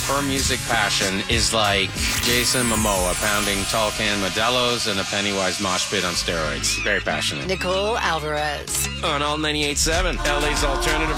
her music passion is like Jason Momoa pounding tall can Modelo's and a Pennywise mosh pit on steroids. Very passionate. Nicole Alvarez. On All 98.7, LA's alternative